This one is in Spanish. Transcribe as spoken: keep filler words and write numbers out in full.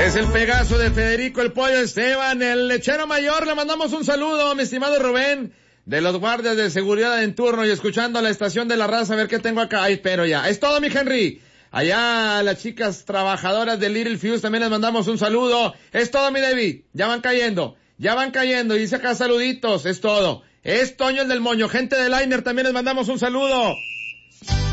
Es el Pegaso de Federico el Pollo Esteban, el lechero mayor. Le mandamos un saludo, mi estimado Rubén, de los guardias de seguridad en turno y escuchando la estación de la raza, a ver qué tengo acá. Ay, pero ya. Es todo, mi Henry. Allá a las chicas trabajadoras de Little Fuse también les mandamos un saludo. Es todo, mi David. Ya van cayendo. Ya van cayendo. Dice acá saluditos. Es todo. Es Toño el del Moño. Gente de Liner también les mandamos un saludo.